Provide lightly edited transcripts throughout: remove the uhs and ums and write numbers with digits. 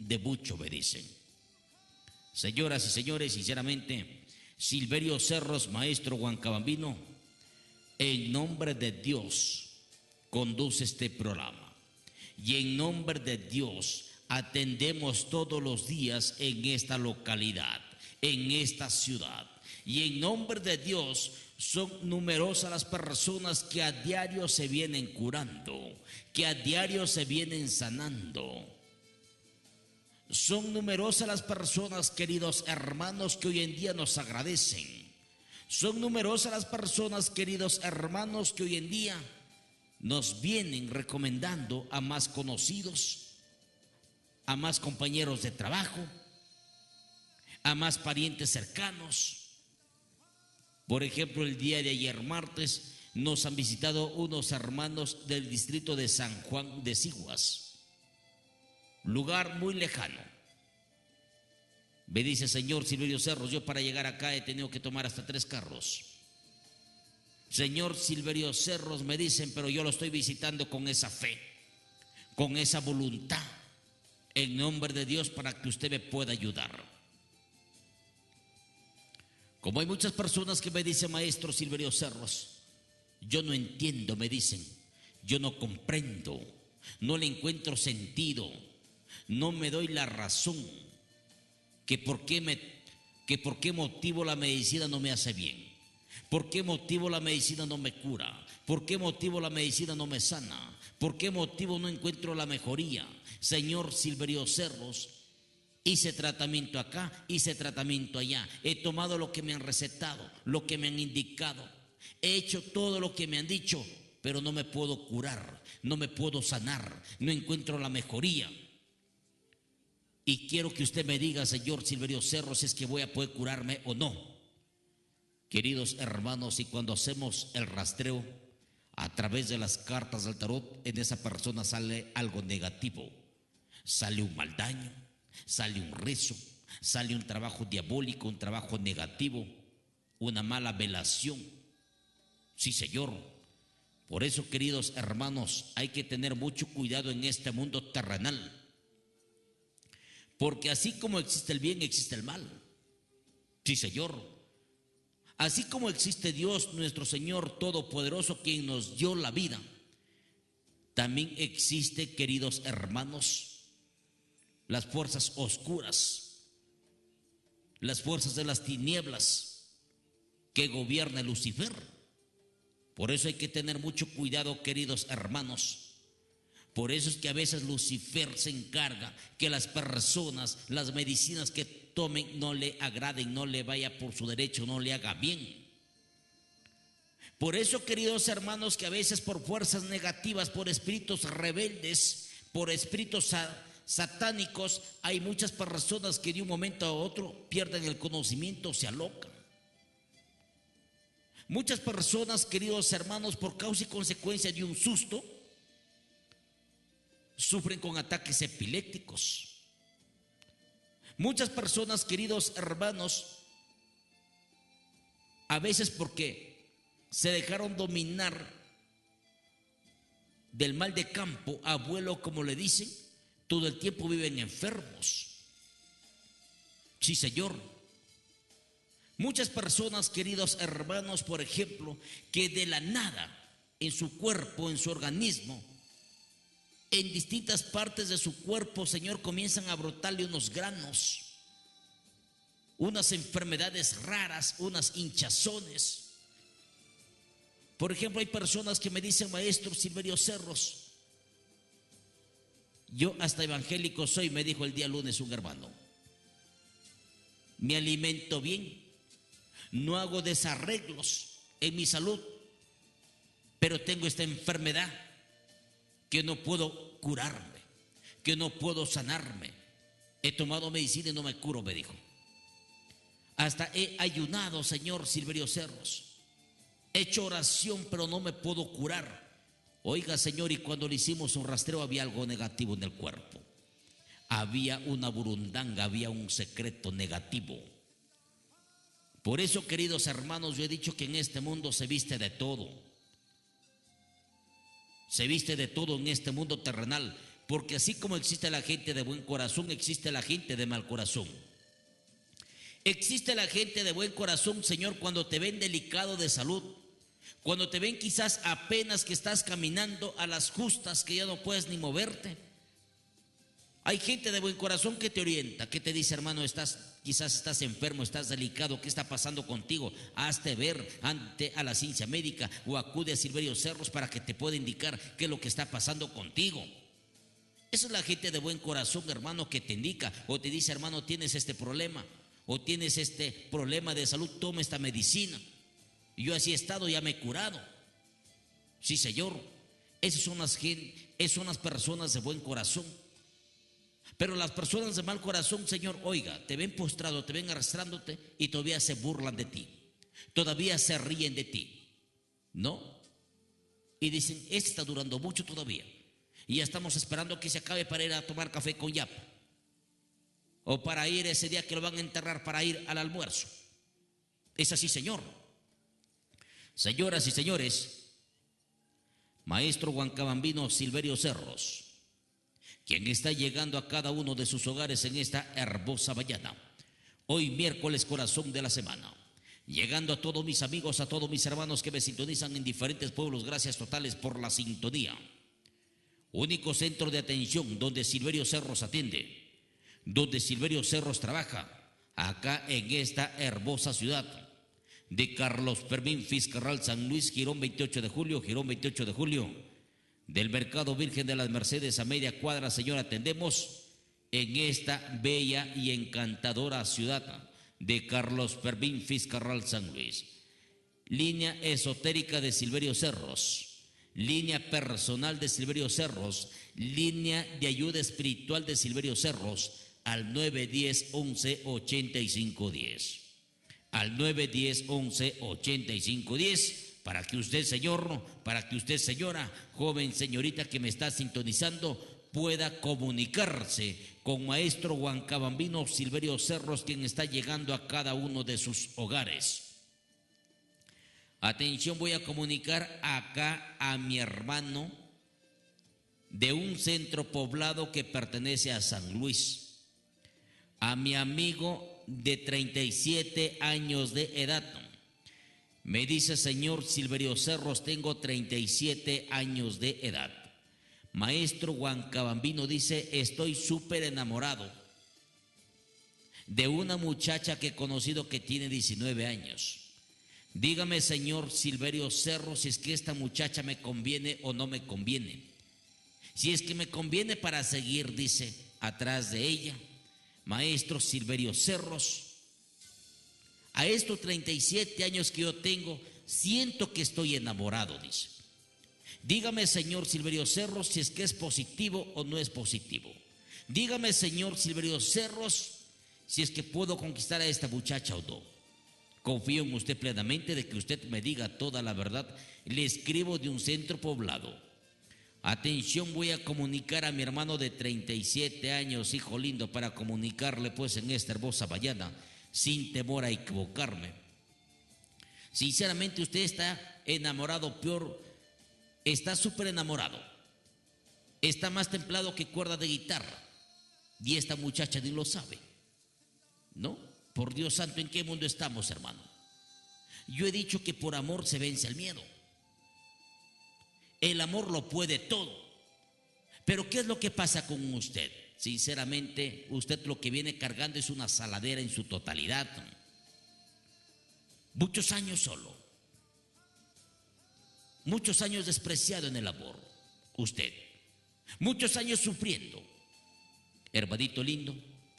de mucho me dicen. Señoras y señores, sinceramente, Silverio Cerros, maestro huancabambino, en nombre de Dios conduce este programa y en nombre de Dios atendemos todos los días en esta localidad, en esta ciudad, y en nombre de Dios son numerosas las personas que a diario se vienen curando, que a diario se vienen sanando. Son numerosas las personas, queridos hermanos, que hoy en día nos agradecen. Son numerosas las personas, queridos hermanos, que hoy en día nos vienen recomendando a más conocidos, a más compañeros de trabajo, a más parientes cercanos. Por ejemplo, el día de ayer martes nos han visitado unos hermanos del distrito de San Juan de Siguas, lugar muy lejano. Me dice: señor Silverio Cerros, yo para llegar acá he tenido que tomar hasta 3 carros. Señor Silverio Cerros, me dicen, pero yo lo estoy visitando con esa fe, con esa voluntad, en nombre de Dios, para que usted me pueda ayudar. Como hay muchas personas que me dicen: maestro Silverio Cerros, yo no entiendo, me dicen, yo no comprendo, no le encuentro sentido, no me doy la razón, que por qué motivo la medicina no me hace bien, por qué motivo la medicina no me cura, por qué motivo la medicina no me sana, por qué motivo no encuentro la mejoría. Señor Silverio Cerros, hice tratamiento acá, hice tratamiento allá, he tomado lo que me han recetado, lo que me han indicado, he hecho todo lo que me han dicho, pero no me puedo curar, no me puedo sanar, no encuentro la mejoría. Y quiero que usted me diga, señor Silverio Cerros, si es que voy a poder curarme o no. Queridos hermanos, y cuando hacemos el rastreo a través de las cartas del tarot, en esa persona sale algo negativo, sale un mal daño, sale un rezo, sale un trabajo diabólico, un trabajo negativo, una mala velación. Sí, señor. Por eso, queridos hermanos, hay que tener mucho cuidado en este mundo terrenal, porque así como existe el bien, existe el mal. Sí, señor. Así como existe Dios, nuestro Señor Todopoderoso, quien nos dio la vida, también existe, queridos hermanos, las fuerzas oscuras, las fuerzas de las tinieblas que gobierna Lucifer. Por eso hay que tener mucho cuidado, queridos hermanos. Por eso es que a veces Lucifer se encarga que las personas, las medicinas que tomen no le agraden, no le vaya por su derecho, no le haga bien. Por eso, queridos hermanos, que a veces por fuerzas negativas, por espíritus rebeldes, por espíritus satánicos, hay muchas personas que de un momento a otro pierden el conocimiento, se alocan. Muchas personas, queridos hermanos, por causa y consecuencia de un susto, sufren con ataques epilépticos. Muchas personas, queridos hermanos, a veces porque se dejaron dominar del mal de campo, abuelo como le dicen, todo el tiempo viven enfermos. Sí, señor. Muchas personas, queridos hermanos, por ejemplo, que de la nada en su cuerpo, en su organismo, en distintas partes de su cuerpo, Señor, comienzan a brotarle unos granos, unas enfermedades raras, unas hinchazones. Por ejemplo, hay personas que me dicen: maestro Silverio Cerros, yo hasta evangélico soy, me dijo el día lunes un hermano. Me alimento bien, no hago desarreglos en mi salud, pero tengo esta enfermedad que no puedo curarme, que no puedo sanarme. He tomado medicina y no me curo, me dijo. Hasta he ayunado, señor Silverio Cerros. He hecho oración, pero no me puedo curar. Oiga, señor, y cuando le hicimos un rastreo había algo negativo en el cuerpo. Había una burundanga, había un secreto negativo. Por eso, queridos hermanos, yo he dicho que en este mundo se viste de todo. Se viste de todo en este mundo terrenal, porque así como existe la gente de buen corazón, existe la gente de mal corazón. Existe la gente de buen corazón, Señor, cuando te ven delicado de salud, cuando te ven quizás apenas que estás caminando a las justas, que ya no puedes ni moverte. Hay gente de buen corazón que te orienta, que te dice, hermano, quizás estás enfermo, estás delicado, ¿qué está pasando contigo? Hazte ver a la ciencia médica o acude a Silverio Cerros para que te pueda indicar qué es lo que está pasando contigo. Esa es la gente de buen corazón, hermano, que te indica o te dice, hermano, tienes este problema o tienes este problema de salud, toma esta medicina. Yo así he estado, ya me he curado. Sí, Señor, esas son las personas de buen corazón. Pero las personas de mal corazón, Señor, oiga, te ven postrado, te ven arrastrándote y todavía se burlan de ti, todavía se ríen de ti, ¿no? Y dicen, este está durando mucho todavía y ya estamos esperando que se acabe para ir a tomar café con Yap, o para ir ese día que lo van a enterrar para ir al almuerzo. Es así, Señor. Señoras y señores, Maestro Huancabambino Silverio Cerros, quien está llegando a cada uno de sus hogares en esta hermosa mañana, hoy miércoles corazón de la semana, llegando a todos mis amigos, a todos mis hermanos que me sintonizan en diferentes pueblos, gracias totales por la sintonía. Único centro de atención donde Silverio Cerros atiende, donde Silverio Cerros trabaja, acá en esta hermosa ciudad de Carlos Fermín Fiscarral San Luis, Girón 28 de julio, Girón 28 de julio, del Mercado Virgen de las Mercedes a media cuadra, Señor, atendemos en esta bella y encantadora ciudad de Carlos Fermín Fiscarral San Luis. Línea esotérica de Silverio Cerros, línea personal de Silverio Cerros, línea de ayuda espiritual de Silverio Cerros al 910-11-8510. Al 910-11-8510. Para que usted, señor, para que usted, señora, joven, señorita que me está sintonizando, pueda comunicarse con Maestro Huancabambino Silverio Cerros, quien está llegando a cada uno de sus hogares. Atención, voy a comunicar acá a mi hermano de un centro poblado que pertenece a San Luis, a mi amigo de 37 años de edad. Me dice, señor Silverio Cerros, tengo 37 años de edad. Maestro Huancabambino, dice, estoy súper enamorado de una muchacha que he conocido que tiene 19 años. Dígame, señor Silverio Cerros, si es que esta muchacha me conviene o no me conviene. Si es que me conviene para seguir, dice, atrás de ella. Maestro Silverio Cerros, a estos 37 años que yo tengo, siento que estoy enamorado, dice. Dígame, señor Silverio Cerros, si es que es positivo o no es positivo. Dígame, señor Silverio Cerros, si es que puedo conquistar a esta muchacha o no. Confío en usted plenamente de que usted me diga toda la verdad. Le escribo de un centro poblado. Atención, voy a comunicar a mi hermano de 37 años, hijo lindo, para comunicarle pues en esta hermosa mañana, sin temor a equivocarme. Sinceramente, usted está enamorado, peor, está súper enamorado. Está más templado que cuerda de guitarra. Y esta muchacha ni lo sabe, ¿no? Por Dios santo, ¿en qué mundo estamos, hermano? Yo he dicho que por amor se vence el miedo. El amor lo puede todo. Pero ¿qué es lo que pasa con usted? Sinceramente, usted lo que viene cargando es una saladera en su totalidad. Muchos años solo. Muchos años despreciado en el amor. Usted. Muchos años sufriendo. Hermanito lindo,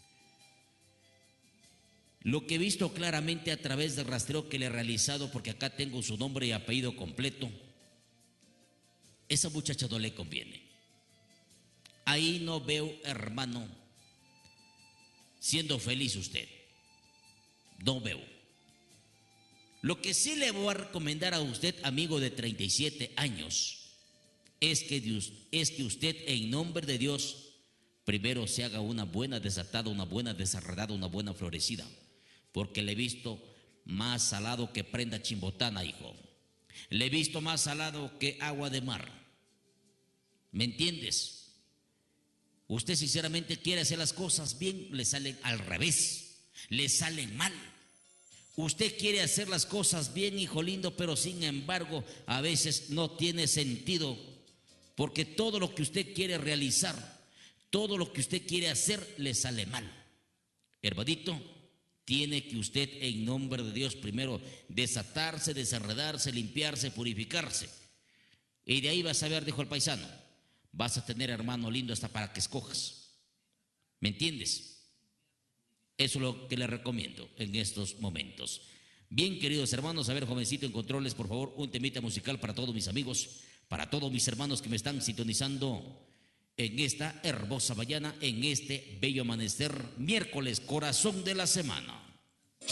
lo que he visto claramente a través del rastreo que le he realizado, porque acá tengo su nombre y apellido completo, esa muchacha no le conviene. Ahí no veo, hermano, siendo feliz usted. No veo. Lo que sí le voy a recomendar a usted, amigo de 37 años, es que usted, en nombre de Dios, primero se haga una buena desatada, una buena desarredada, una buena florecida. Porque le he visto más salado que prenda chimbotana, hijo. Le he visto más salado que agua de mar. ¿Me entiendes? Usted sinceramente quiere hacer las cosas bien, le salen al revés, le salen mal. Usted quiere hacer las cosas bien, hijo lindo, pero sin embargo a veces no tiene sentido, porque todo lo que usted quiere realizar, todo lo que usted quiere hacer, le sale mal. Hermanito, tiene que usted en nombre de Dios primero desatarse, desenredarse, limpiarse, purificarse. Y de ahí vas a ver, dijo el paisano, vas a tener, hermano lindo, hasta para que escojas. ¿Me entiendes? Eso es lo que le recomiendo en estos momentos. Bien, queridos hermanos, a ver, jovencito en controles, por favor, un temita musical para todos mis amigos, para todos mis hermanos que me están sintonizando en esta hermosa mañana, en este bello amanecer, miércoles, corazón de la semana.